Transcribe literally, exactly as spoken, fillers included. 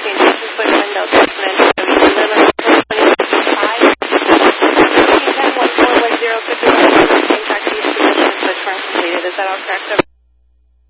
change the two-foot window document so we can live in twenty twenty-five. one four one zero could be contact these positions but term completed. Is that all correct?